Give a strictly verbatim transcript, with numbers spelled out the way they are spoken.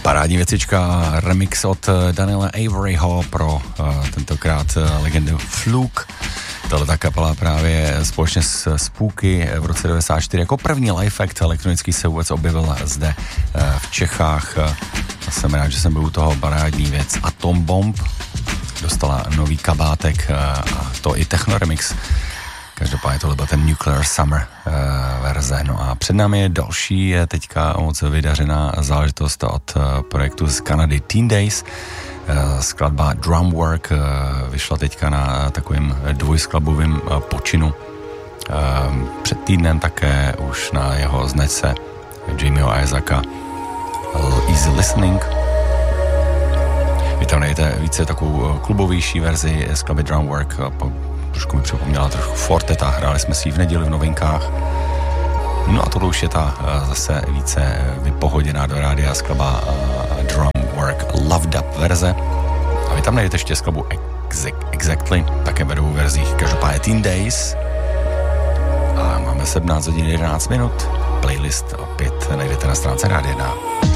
Parádní věcička, remix od Daniela Averyho pro uh, tentokrát uh, legendu Fluke. Tohle ta kapela právě společně s Spooky v roce devadesát čtyři jako první live act elektronický se vůbec objevil zde uh, v Čechách. Uh, jsem rád, že jsem byl u toho. Parádní věc. Atom Bomb dostala nový kabátek uh, a to i techno remix. Každopádně tohle byl ten Nuclear Summer uh, verze. No a před námi je další, je teďka moc vydařená záležitost od uh, projektu z Kanady Teen Days. Uh, skladba Drumwork uh, vyšla teďka na takovým dvojskladbovým uh, počinu. Uh, před týdnem také už na jeho značce Jamieho Isaaca uh, Easy Listening. Vy tam najdete více takovou klubovější verzi skladby Drumwork. Uh, Trošku mi připomněla trošku Forteta, hráli jsme si ji v neděli v novinkách. No a tohle už je ta zase více vypohoděná do rádia skladba Drumwork Loved Up verze. A vy tam najdete ještě skladbu Exactly, také ve dvou verzích. Každopádně Teen Days. A máme sedmnáct hodin jedenáct minut. Playlist opět najdete na stránce Rádia jedna.